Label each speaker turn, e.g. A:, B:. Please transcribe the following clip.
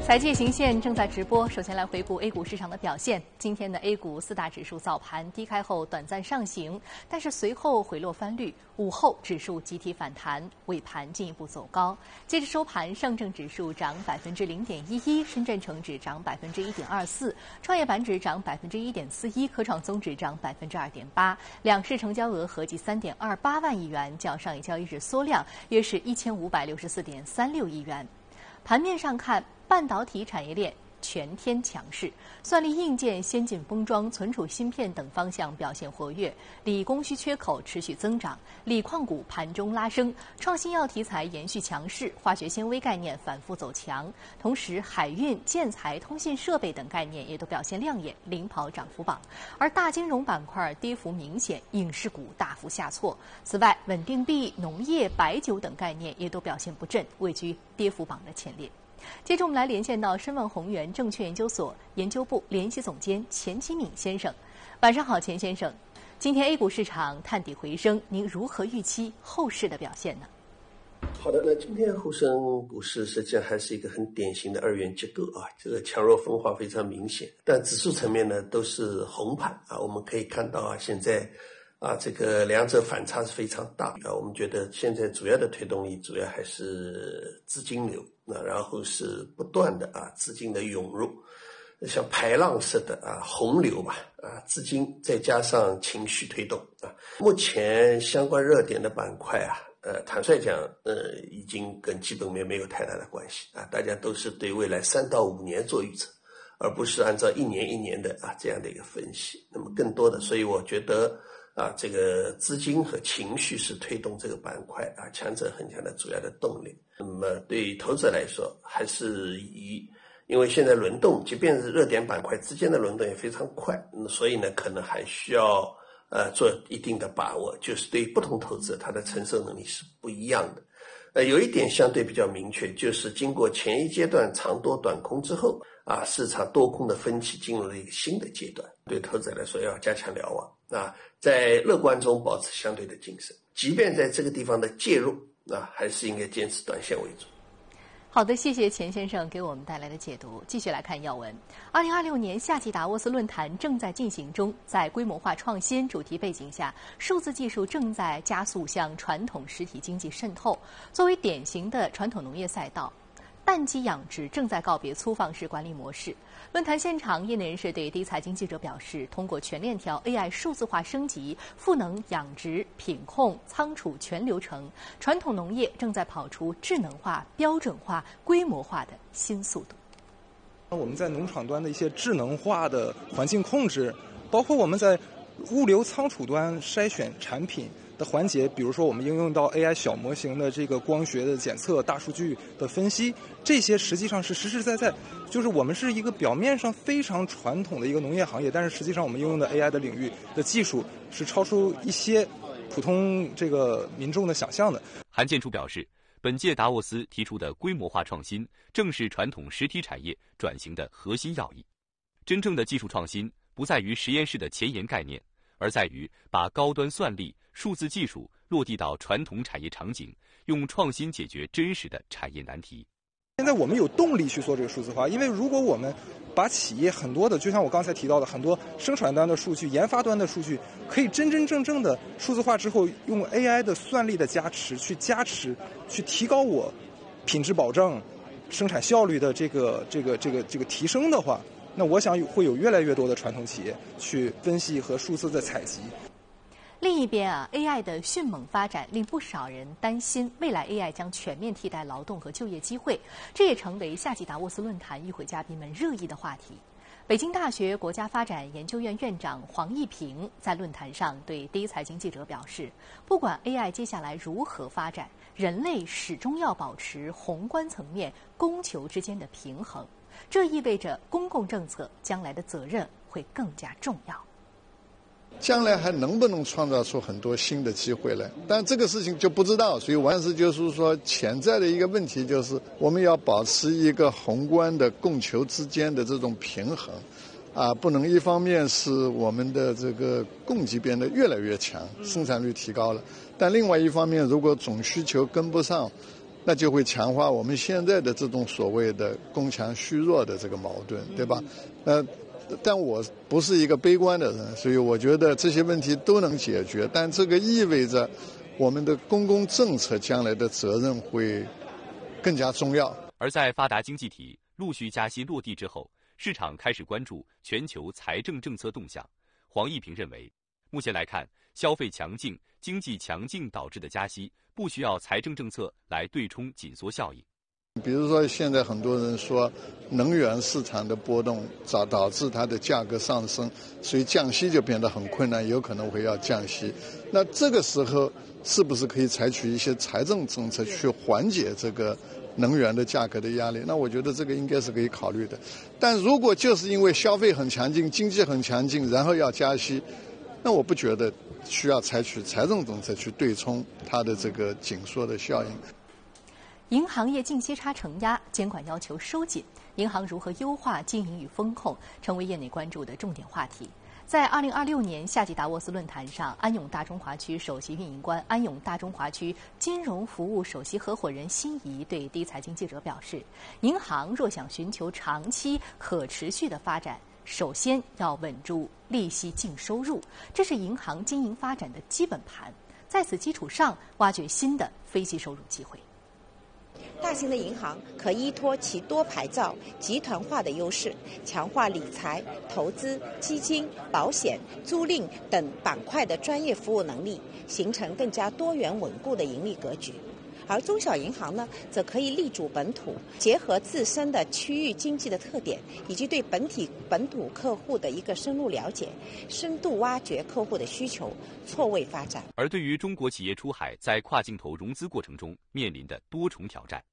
A: 财界行线正在直播，首先来回顾 A 股市场的表现。今天的 A 股4大指数早盘低开后短暂上行，但是随后回落翻绿，午后指数集体反弹，尾盘进一步走高。截至收盘，上证指数涨0.11%，深圳成指涨1.24%，创业板指涨1.41%，科创综指涨2.8%。两市成交额合计3.28万亿元，较上一交易日缩量约是1564.36亿元。盘面上看，半导体产业链全天强势，算力硬件、先进封装、存储芯片等方向表现活跃，锂供需缺口持续增长，锂矿股盘中拉升，创新药题材延续强势，化学纤维概念反复走强，同时海运、建材、通信设备等概念也都表现亮眼，领跑涨幅榜。而大金融板块跌幅明显，影视股大幅下挫。此外，稳定币、农业、白酒等概念也都表现不振，位居跌幅榜的前列。接着我们来连线到申万宏源证券研究所研究部联席总监钱其敏先生。晚上好，钱先生。今天 A 股市场探底回升，您如何预期后市的表现呢？
B: 好的，那今天沪深股市实际上还是一个很典型的二元结构啊，这个强弱分化非常明显，但指数层面呢都是红盘啊，我们可以看到啊，现在这个两者反差是非常大啊。我们觉得现在主要的推动力主要还是资金流，然后是不断的资金的涌入，像排浪式的洪流吧资金再加上情绪推动啊。目前相关热点的板块坦率讲已经跟基本面没有太大的关系啊，大家都是对未来3到5年做预测，而不是按照一年一年的这样的一个分析。那么更多的，所以我觉得这个资金和情绪是推动这个板块强者恒强的主要的动力。那么对于投资者来说，还是因为现在轮动，即便是热点板块之间的轮动也非常快，所以呢，可能还需要做一定的把握，就是对于不同投资者他的承受能力是不一样的。有一点相对比较明确，就是经过前一阶段长多短空之后市场多空的分歧进入了一个新的阶段，对投资者来说要加强瞭望在乐观中保持相对的谨慎，即便在这个地方的介入还是应该坚持短线为主。
A: 好的，谢谢钱先生给我们带来的解读。继续来看要闻。2026年夏季达沃斯论坛正在进行中，在规模化创新主题背景下，数字技术正在加速向传统实体经济渗透。作为典型的传统农业赛道，蛋鸡养殖正在告别粗放式管理模式。论坛现场，业内人士对第一财经记者表示，通过全链条 AI 数字化升级，赋能养殖、品控、仓储全流程，传统农业正在跑出智能化、标准化、规模化的新速度。
C: 我们在农场端的一些智能化的环境控制，包括我们在物流仓储端筛选产品的环节，比如说我们应用到 AI 小模型的这个光学的检测、大数据的分析，这些实际上是实实在在，就是我们是一个表面上非常传统的一个农业行业，但是实际上我们应用的 AI 的领域的技术是超出一些普通这个民众的想象的。
D: 韩建初表示，本届达沃斯提出的规模化创新，正是传统实体产业转型的核心要义。真正的技术创新不在于实验室的前沿概念，而在于把高端算力、数字技术落地到传统产业场景，用创新解决真实的产业难题。
C: 现在我们有动力去做这个数字化，因为如果我们把企业很多的，就像我刚才提到的很多生产端的数据、研发端的数据，可以真真正正的数字化之后，用 AI 的算力的加持，去提高我品质保证、生产效率的这个提升的话，那我想会有越来越多的传统企业去分析和数字的采集。
A: 另一边AI 的迅猛发展令不少人担心，未来 AI 将全面替代劳动和就业机会，这也成为夏季达沃斯论坛与会嘉宾们热议的话题。北京大学国家发展研究院院长黄毅平在论坛上对第一财经记者表示，不管 AI 接下来如何发展，人类始终要保持宏观层面供求之间的平衡，这意味着公共政策将来的责任会更加重要。
E: 将来还能不能创造出很多新的机会来？但这个事情就不知道，所以完事就是说，潜在的一个问题就是我们要保持一个宏观的供求之间的这种平衡，不能一方面是我们的这个供给变得越来越强，生产率提高了，但另外一方面，如果总需求跟不上， 那就会强化我们现在的这种所谓的攻强虚弱的这个矛盾，对吧？但我不是一个悲观的人，所以我觉得这些问题都能解决，但这个意味着我们的公共政策将来的责任会更加重要。
D: 而在发达经济体陆续加息落地之后，市场开始关注全球财政政策动向。黄毅平认为，目前来看，消费强劲、经济强劲导致的加息，不需要财政政策来对冲紧缩效应。
E: 比如说，现在很多人说能源市场的波动导致它的价格上升，所以降息就变得很困难，有可能会要降息。那这个时候是不是可以采取一些财政政策去缓解这个能源的价格的压力？那我觉得这个应该是可以考虑的。但如果就是因为消费很强劲、经济很强劲，然后要加息，那我不觉得需要采取财政政策去对冲它的这个紧缩的效应。
A: 银行业净息差承压，监管要求收紧，银行如何优化经营与风控，成为业内关注的重点话题。在2026年夏季达沃斯论坛上，安永大中华区首席运营官、安永大中华区金融服务首席合伙人辛怡对第一财经记者表示，银行若想寻求长期可持续的发展，首先要稳住利息净收入，这是银行经营发展的基本盘，在此基础上挖掘新的非息收入机会。
F: 大型的银行可依托其多牌照、集团化的优势，强化理财、投资、基金、保险、租赁等板块的专业服务能力，形成更加多元稳固的盈利格局。而中小银行呢，则可以立足本土，结合自身的区域经济的特点，以及对本土客户的一个深入了解，深度挖掘客户的需求，错位发展。
D: 而对于中国企业出海在跨境投融资过程中面临的多重挑战，